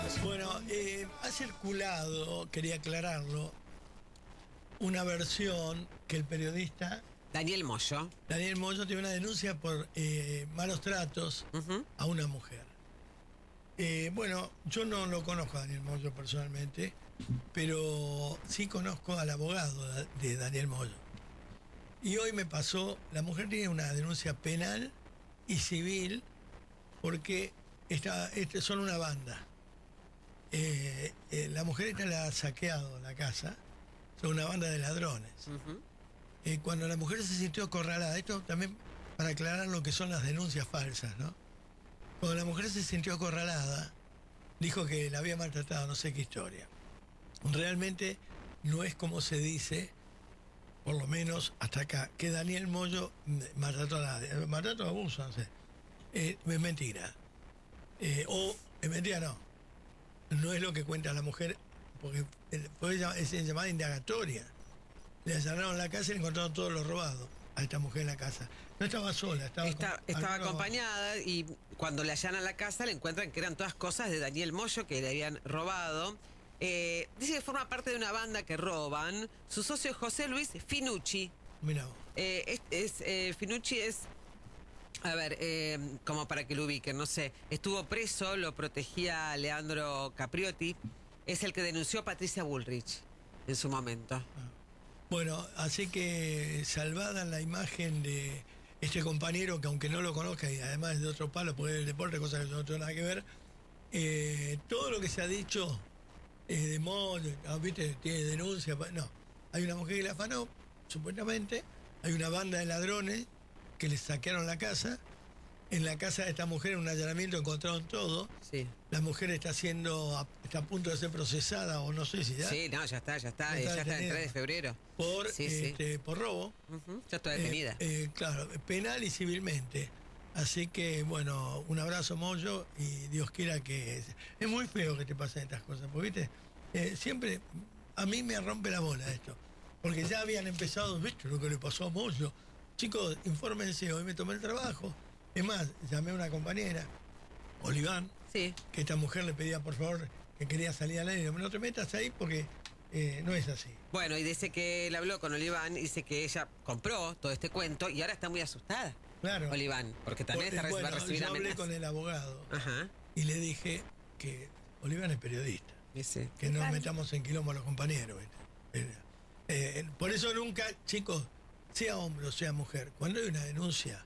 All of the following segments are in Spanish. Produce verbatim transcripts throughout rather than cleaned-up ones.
Bueno, eh, ha circulado, quería aclararlo, una versión que el periodista Daniel Moyo. Daniel Moyo tiene una denuncia por eh, malos tratos uh-huh. a una mujer. Eh, bueno, yo no lo conozco a Daniel Moyo personalmente, pero sí conozco al abogado de Daniel Moyo. Y hoy me pasó, la mujer tiene una denuncia penal y civil porque esta, este, son una banda. Eh, eh, la mujer esta la ha saqueado la casa, son una banda de ladrones. Uh-huh. Eh, cuando la mujer se sintió acorralada, esto también para aclarar lo que son las denuncias falsas, ¿no? Cuando la mujer se sintió acorralada, dijo que la había maltratado, no sé qué historia. Realmente no es como se dice, por lo menos hasta acá, que Daniel Moyo maltrató a nadie. Maltrato o abuso, no sé. Eh, es mentira. Eh, o, es mentira, no. No es lo que cuenta la mujer, porque fue es llamada indagatoria. Le allanaron la casa y le encontraron todo lo robado a esta mujer en la casa. No estaba sola, estaba, Está, con, estaba acompañada y cuando le allanan la casa le encuentran que eran todas cosas de Daniel Moyo que le habían robado. Eh, dice que forma parte de una banda que roban. Su socio es José Luis Finucci. Mirá. Eh, es, es, eh, Finucci es, a ver, eh, como para que lo ubiquen, no sé, estuvo preso, lo protegía Leandro Capriotti, es el que denunció a Patricia Bullrich en su momento. Ah. Bueno, así que salvada la imagen de este compañero que aunque no lo conozca y además es de otro palo, porque es el deporte, cosa que yo no tengo nada que ver, eh, todo lo que se ha dicho eh, de modo, ¿viste? Tiene denuncia, no, hay una mujer que la afanó, supuestamente, hay una banda de ladrones que les saquearon la casa. En la casa de esta mujer, en un allanamiento, encontraron todo. Sí. La mujer está siendo, está a punto de ser procesada, o no sé si ya. Sí, no, ya está, ya está, ya está, ya está el tres de febrero. Por, sí, este, sí. por robo. Uh-huh. Ya está detenida. Eh, eh, claro, penal y civilmente. Así que, bueno, un abrazo, Moyo, y Dios quiera que... Es muy feo que te pasen estas cosas, porque, viste, eh, siempre a mí me rompe la bola esto. Porque ya habían empezado, viste, lo que le pasó a Moyo. Chicos, infórmense, hoy me tomé el trabajo. Es más, llamé a una compañera, Oliván, sí. que esta mujer le pedía por favor que quería salir al aire. No te metas ahí porque eh, no es así. Bueno, y dice que él habló con Oliván, dice que ella compró todo este cuento y ahora está muy asustada. Claro. Oliván, porque también porque, está bueno, va a recibir yo hablé amenazas. con el abogado. Ajá. Y le dije que Oliván es periodista. Sí. Que no nos metamos en quilombo a los compañeros. Eh, eh, por eso nunca, chicos, sea hombre o sea mujer, cuando hay una denuncia,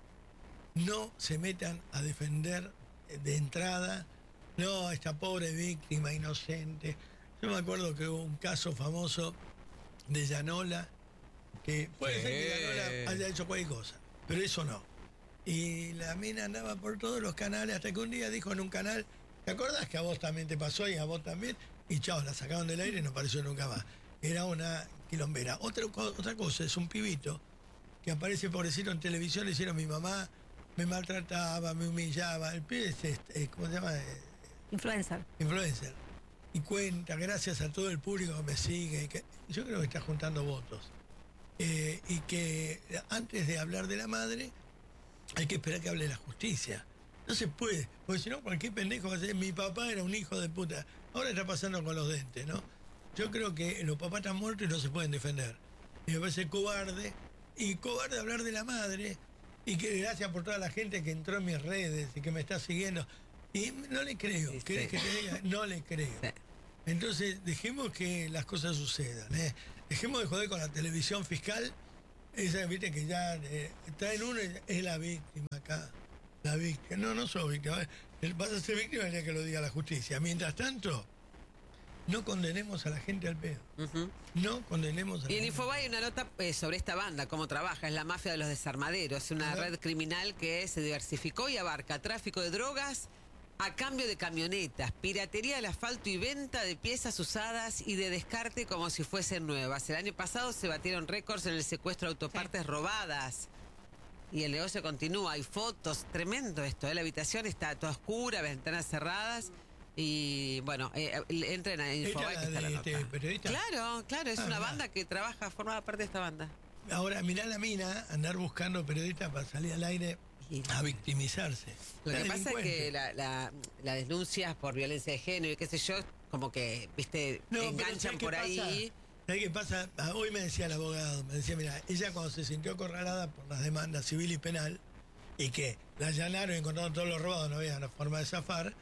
no se metan a defender de entrada, no, esta pobre víctima inocente. Yo me acuerdo que hubo un caso famoso de Llanola, que puede sí. ser que Llanola haya hecho cualquier cosa, pero eso no. Y la mina andaba por todos los canales, hasta que un día dijo en un canal, ¿te acordás que a vos también te pasó y a vos también? Y chao, la sacaron del aire y no apareció nunca más. Era una quilombera. Otra, otra cosa, es un pibito que aparece pobrecito en televisión, le hicieron mi mamá, me maltrataba, me humillaba. El pibe es, este, ¿cómo se llama? Influencer. Influencer. Y cuenta, gracias a todo el público que me sigue. Que, yo creo que está juntando votos. Eh, y que antes de hablar de la madre, hay que esperar que hable la justicia. No se puede, porque si no, cualquier pendejo va a decir, mi papá era un hijo de puta. Ahora está pasando con los dentes, ¿no? Yo creo que los papás están muertos y no se pueden defender. Y me parece cobarde. Y cobarde hablar de la madre. Y que gracias por toda la gente que entró en mis redes y que me está siguiendo. Y no le creo. Sí, ¿Querés sí. que te diga? No le creo. Sí. Entonces, dejemos que las cosas sucedan. ¿eh? Dejemos de joder con la televisión fiscal. Esa, viste, que ya eh, traen uno y es la víctima acá. La víctima. No, no soy víctima. Vas a ser víctima el día que lo diga la justicia. Mientras tanto, no condenemos a la gente al pedo. Uh-huh. No condenemos a la Y en gente. Infobae hay una nota eh, sobre esta banda, cómo trabaja, es la mafia de los desarmaderos, una red criminal que se diversificó y abarca tráfico de drogas a cambio de camionetas, piratería del asfalto y venta de piezas usadas y de descarte como si fuesen nuevas. El año pasado se batieron récords en el secuestro de autopartes sí. robadas. Y el negocio continúa, hay fotos, tremendo esto, ¿eh? La habitación está toda oscura, ventanas cerradas. Y bueno, eh, entren a Infobae que está la nota. Este periodista? Claro, claro, es ah, una claro. banda que trabaja, forma parte de esta banda. Ahora, mirá la mina, andar buscando periodistas para salir al aire. Y... a victimizarse. Lo La que pasa es delincuente. que la, la, la denuncias por violencia de género y qué sé yo, como que, viste, No, pero enganchan ¿sabés qué por ahí. pasa? ¿Sabés qué pasa? Ah, Hoy me decía el abogado, me decía, mira, ella cuando se sintió acorralada por las demandas civil y penal, y que la allanaron y encontraron todos los robados, no había una forma de zafar,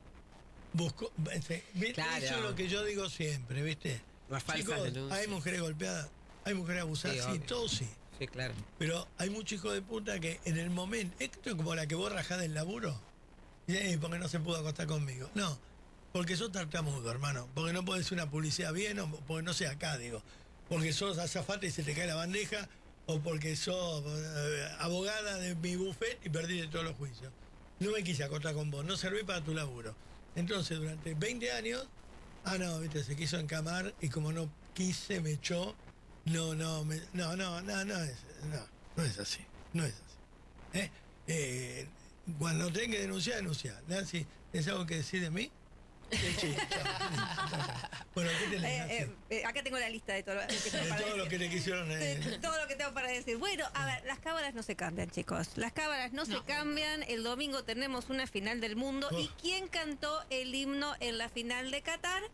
buscó, este, ¿viste? Claro. Eso es lo que yo digo siempre, ¿viste? Las falsas Chicos, denuncias. hay mujeres golpeadas, hay mujeres abusadas, Sí, sí, obvio. todo sí. Sí, claro. Pero hay muchos hijos de puta que en el momento, esto es como la que vos rajás del laburo, y "Ey, porque no se pudo acostar conmigo". No, porque sos tartamudo, hermano, porque no podés hacer una publicidad bien, o porque no sé acá, digo, porque sos azafata y se te cae la bandeja, o porque sos eh, abogada de mi buffet y perdiste todos los juicios. No me quise acostar con vos, no serví para tu laburo. Entonces, durante veinte años, ah, no, viste, se quiso encamar y como no quise, me echó. No, no, me, no, no, no, no es, no, no es así, no es así. ¿Eh? Eh, cuando tenga que denunciar, denunciar. Nancy, ¿es algo que decir de mí? Sí, sí, chao. Bueno, ¿qué tenés, Eh, Nancy? eh, eh, acá tengo la lista de todo lo que tengo De para todo lo que decir. te quisieron... De Eh, todo lo que tengo para decir. Bueno, a ver, las cábalas no se cambian, chicos. Las cábalas no, No. se cambian. El domingo tenemos una final del mundo. Oh. ¿Y quién cantó el himno en la final de Qatar?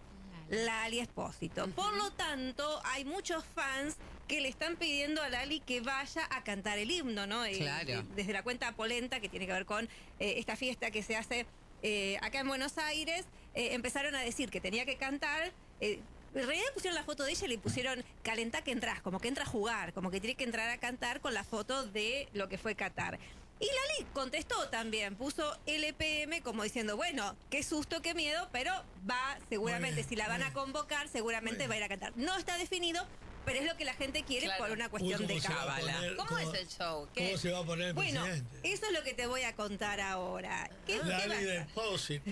Lali Espósito. Por lo tanto, hay muchos fans que le están pidiendo a Lali que vaya a cantar el himno, ¿no? Eh, Claro. eh, desde la cuenta Polenta, que tiene que ver con eh, esta fiesta que se hace eh, acá en Buenos Aires, eh, empezaron a decir que tenía que cantar. Eh, en realidad pusieron la foto de ella y le pusieron calentá que entras, como que entra a jugar, como que tiene que entrar a cantar con la foto de lo que fue Qatar. Y Lali contestó también, puso L P M como diciendo, bueno, qué susto, qué miedo, pero va seguramente, Muy bien, si la van muy a bien. convocar, seguramente Muy bien. va a ir a cantar. No está definido, pero es lo que la gente quiere Claro. por una uy, cuestión ¿cómo de se va a cábala. poner- ¿Cómo cómo- es el show? ¿Qué? ¿Cómo se va a poner el Bueno, presidente? eso es lo que te voy a contar ahora. ¿Qué, qué Lali va a de hacer? Pósito.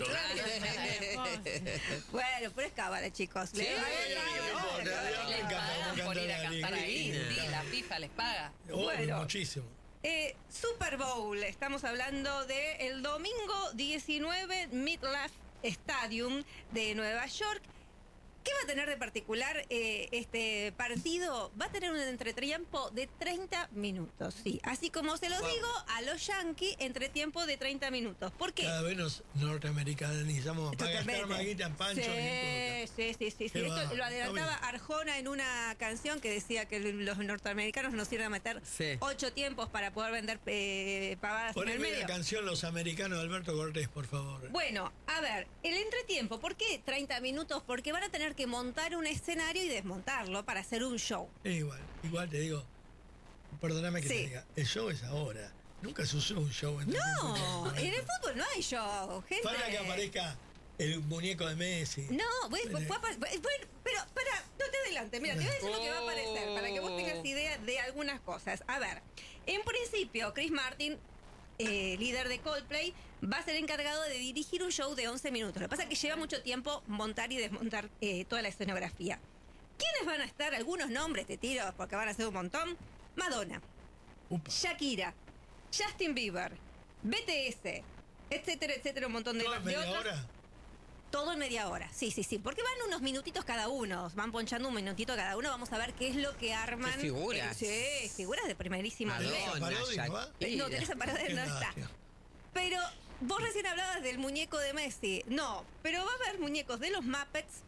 Bueno, pero es cábala, chicos. Sí, Le- sí, sí, Les me encanta pagan cómo por ir a canta Lali, cantar qué ahí. lindo. Sí, la FIFA les paga. Oh, Bueno. muchísimo. Eh, Super Bowl, estamos hablando de el domingo diecinueve, MetLife Stadium de Nueva York. ¿Qué va a tener de particular eh, este partido? Va a tener un entretiempo de treinta minutos, sí. Así como se los Wow. digo, a los Yankees, entretiempo de treinta minutos. ¿Por qué? Cada vez nos norteamericanizamos para gastar Totalmente. más guita en pancho Sí, y en coca. sí, sí, sí, sí. Qué Esto va, lo adelantaba está Arjona en una canción que decía que los norteamericanos nos iban a meter Sí. ocho tiempos para poder vender eh, pavadas en el Poneme la medio. canción Los Americanos de Alberto Cortés, por favor. Bueno, a ver, el entretiempo, ¿por qué treinta minutos? Porque van a tener que montar un escenario y desmontarlo para hacer un show. Es igual, igual te digo, perdóname que Sí. te diga, el show es ahora. Nunca se usó un show en No, en el fútbol no hay show, gente. Para que aparezca el muñeco de Messi. No, voy- Bueno. voy- voy- bueno, pero para, no te adelantes, mira, te voy a decir lo que va a aparecer, para que vos tengas idea de algunas cosas. A ver, en principio, Chris Martin, eh, líder de Coldplay, va a ser encargado de dirigir un show de once minutos. Lo que pasa es que lleva mucho tiempo montar y desmontar eh, toda la escenografía. ¿Quiénes van a estar? Algunos nombres te tiro, porque van a ser un montón. Madonna, Upa. Shakira, Justin Bieber, B T S, etcétera, etcétera, un montón de, ¿Todo en de media otros. hora? Todo en media hora, sí, sí, sí. Porque van unos minutitos cada uno, van ponchando un minutito cada uno. Vamos a ver qué es lo que arman. Qué figuras. Eh, sí, figuras de primerísima Madonna, nivel. Teresa Parodi, ¿no va? Shakira. No, Teresa Parodi Qué no está. lástima. Pero vos recién hablabas del muñeco de Messi. No, pero va a haber muñecos de los Muppets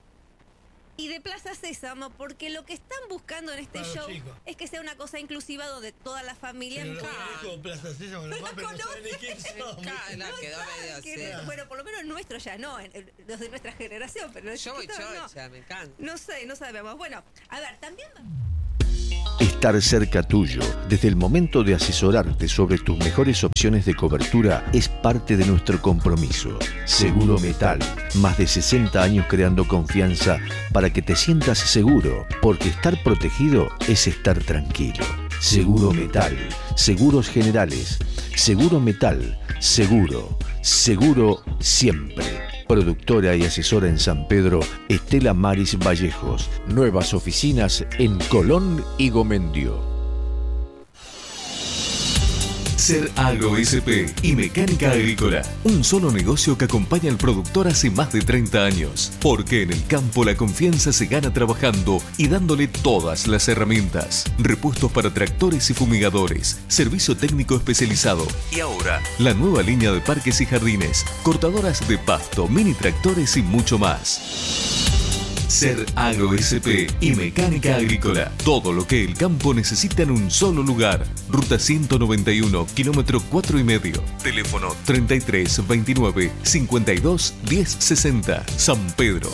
y de Plaza Sésamo, porque lo que están buscando en este Para los show chicos. es que sea una cosa inclusiva donde toda la familia Pero los encaje. muñecos de Plaza Sésamo, los más, pero no saben ni quién son. Ca- no, quedó medio Que- así. Bueno, por lo menos nuestros ya no, en- en- los de nuestra generación, pero los Yo voy chiquitos no. chocha, me encanta. No sé, no sabemos. Bueno, a ver, también... Estar cerca tuyo, desde el momento de asesorarte sobre tus mejores opciones de cobertura, es parte de nuestro compromiso. Seguro Metal, más de sesenta años creando confianza para que te sientas seguro, porque estar protegido es estar tranquilo. Seguro Metal, seguros generales, Seguro Metal, seguro, seguro siempre. Productora y asesora en San Pedro, Estela Maris Vallejos. Nuevas oficinas en Colón y Gomendio. Ser Agro S P y Mecánica Agrícola. Un solo negocio que acompaña al productor hace más de treinta años. Porque en el campo la confianza se gana trabajando y dándole todas las herramientas. Repuestos para tractores y fumigadores. Servicio técnico especializado. Y ahora, la nueva línea de parques y jardines. Cortadoras de pasto, mini tractores y mucho más. Ser Agro S P y Mecánica Agrícola. Todo lo que el campo necesita en un solo lugar. Ruta ciento noventa y uno, kilómetro cuatro y medio. Teléfono treinta y tres veintinueve cincuenta y dos diez sesenta. San Pedro.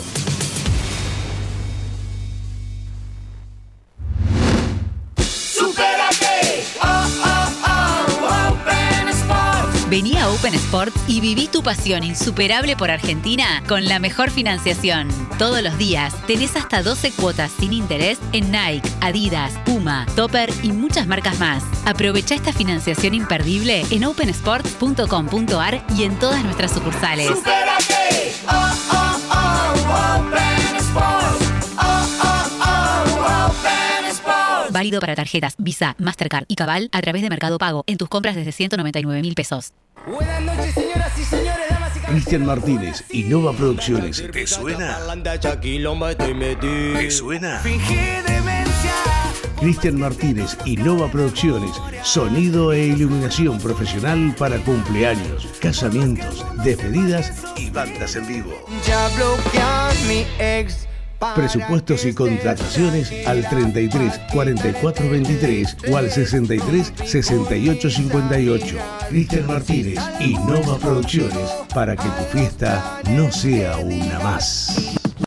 Vení a Open Sports y viví tu pasión insuperable por Argentina con la mejor financiación. Todos los días tenés hasta doce cuotas sin interés en Nike, Adidas, Puma, Topper y muchas marcas más. Aprovecha esta financiación imperdible en open sports punto com punto a r y en todas nuestras sucursales. ¡Supérate! Oh, oh, oh, Open Sports. Oh, oh, oh, Open Sports. Válido para tarjetas Visa, Mastercard y Cabal a través de Mercado Pago en tus compras desde ciento noventa y nueve mil pesos. Buenas noches, señoras y señores, damas y caballeros. Cristian Martínez, Innova Producciones. ¿Te suena? ¿Te suena? Cristian Martínez, Innova Producciones. Sonido e iluminación profesional para cumpleaños, casamientos, despedidas y bandas en vivo. Ya bloquean mi ex. Presupuestos y contrataciones al treinta y tres cuarenta y cuatro veintitrés o al sesenta y tres sesenta y ocho cincuenta y ocho. Cristian Martínez, Innova Producciones, para que tu fiesta no sea una más.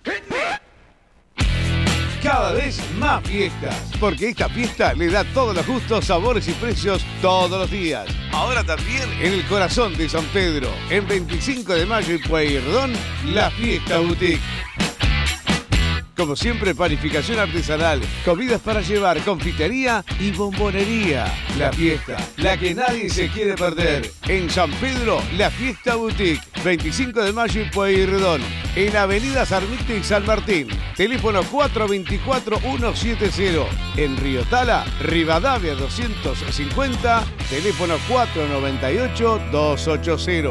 Cada vez más fiestas, porque esta fiesta le da todos los gustos, sabores y precios todos los días. Ahora también en el corazón de San Pedro, en veinticinco de mayo y Pueyrredón, la Fiesta Boutique. Como siempre, panificación artesanal, comidas para llevar, confitería y bombonería. La fiesta, la que nadie se quiere perder. En San Pedro, la Fiesta Boutique. veinticinco de mayo y Pueyrredón. En Avenida Sarmiento y San Martín. Teléfono cuatro dos cuatro uno siete cero. En Río Tala, Rivadavia doscientos cincuenta. Teléfono cuatro nueve ocho dos ocho cero.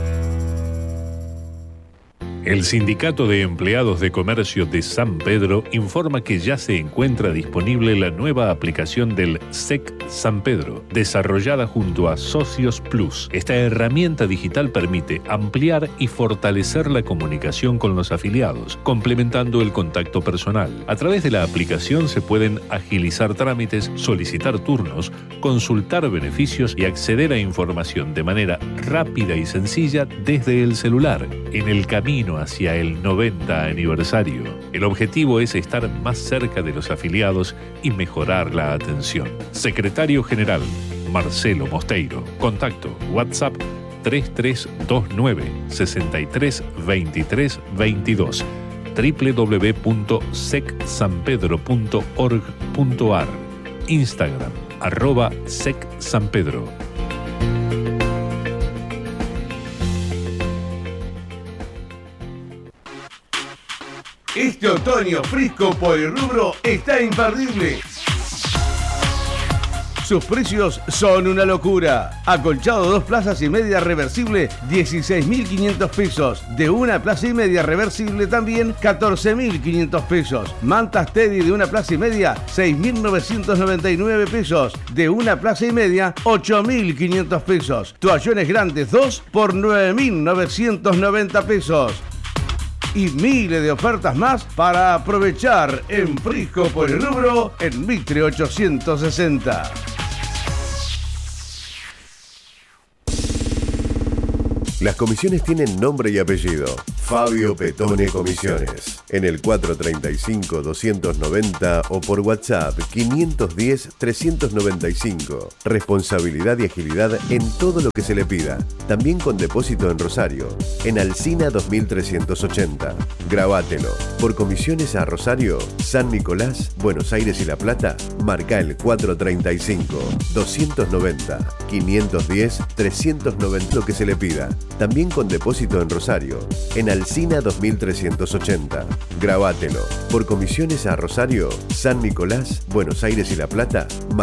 El Sindicato de Empleados de Comercio de San Pedro informa que ya se encuentra disponible la nueva aplicación del S E C San Pedro, desarrollada junto a Socios Plus. Esta herramienta digital permite ampliar y fortalecer la comunicación con los afiliados, complementando el contacto personal. A través de la aplicación se pueden agilizar trámites, solicitar turnos, consultar beneficios y acceder a información de manera rápida y sencilla desde el celular, en el camino hacia el noventa aniversario. El objetivo es estar más cerca de los afiliados y mejorar la atención. Secretario General, Marcelo Mosteiro. Contacto, WhatsApp tres tres dos nueve, seis tres dos tres dos dos, doble u doble u doble u punto sec san pedro punto org punto a r, Instagram, arroba secsanpedro. Este otoño Frisco Pueyrrubro está imperdible. Sus precios son una locura. Acolchado dos plazas y media reversible, dieciséis mil quinientos pesos. De una plaza y media reversible también, catorce mil quinientos pesos. Mantas Teddy de una plaza y media, seis mil novecientos noventa y nueve pesos. De una plaza y media, ocho mil quinientos pesos. Toallones grandes dos por nueve mil novecientos noventa pesos. Y miles de ofertas más para aprovechar en Frisco Pueyrrubro en Mitre ochocientos sesenta. Las comisiones tienen nombre y apellido. Fabio Petone Comisiones. En el cuatro tres cinco, dos nueve cero o por WhatsApp quinientos diez, trescientos noventa y cinco. Responsabilidad y agilidad en todo lo que se le pida. También con depósito en Rosario. En Alsina dos mil trescientos ochenta. Grabátelo. Por comisiones a Rosario, San Nicolás, Buenos Aires y La Plata, marca el cuatro tres cinco, dos nueve cero, quinientos diez, trescientos noventa lo que se le pida. También con depósito en Rosario. En Alsina dos mil trescientos ochenta. Grabátelo. Por comisiones a Rosario, San Nicolás, Buenos Aires y La Plata,